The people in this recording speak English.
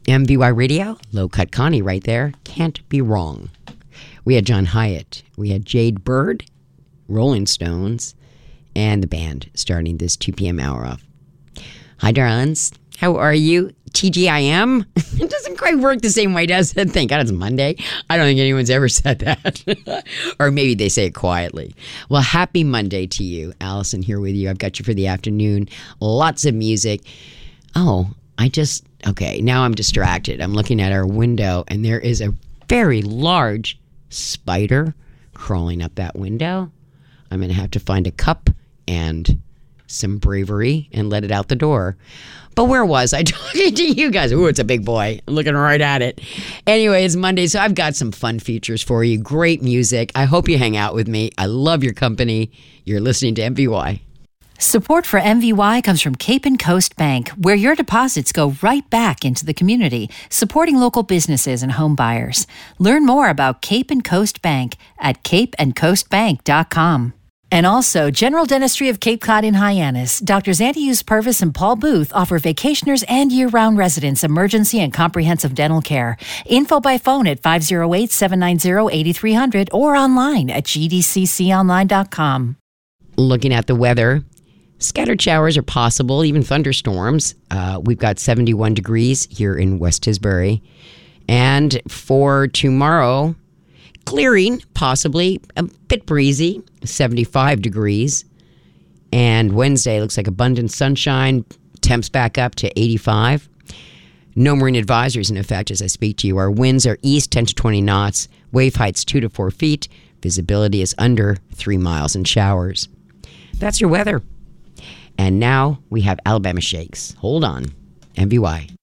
MVY Radio, Low Cut Connie right there. Can't be wrong. We had John Hyatt. We had Jade Bird, Rolling Stones, and the band starting this 2 p.m. hour off. Hi, darlings. How are you? TGIM? It doesn't quite work the same way, does it? Thank God it's Monday. I don't think anyone's ever said that. Or maybe they say it quietly. Well, happy Monday to you. Allison here with you. I've got you for the afternoon. Lots of music. Okay, now I'm distracted. I'm looking at our window, and there is a very large spider crawling up that window. I'm going to have to find a cup and some bravery and let it out the door. But where was I talking to you guys? Ooh, it's a big boy. I'm looking right at it. Anyway, it's Monday, so I've got some fun features for you. Great music. I hope you hang out with me. I love your company. You're listening to MVY. Support for MVY comes from Cape and Coast Bank, where your deposits go right back into the community, supporting local businesses and home buyers. Learn more about Cape and Coast Bank at capeandcoastbank.com. And also, General Dentistry of Cape Cod in Hyannis. Drs. Antonius Purvis and Paul Booth offer vacationers and year-round residents emergency and comprehensive dental care. Info by phone at 508-790-8300 or online at gdcconline.com. Looking at the weather, scattered showers are possible, even thunderstorms. We've got 71 degrees here in West Tisbury. And for tomorrow, clearing, possibly, a bit breezy, 75 degrees. And Wednesday looks like abundant sunshine, temps back up to 85. No marine advisories in effect as I speak to you. Our winds are east 10 to 20 knots, wave heights 2 to 4 feet. Visibility is under 3 miles and showers. That's your weather. And now we have Alabama Shakes. Hold on. MVY.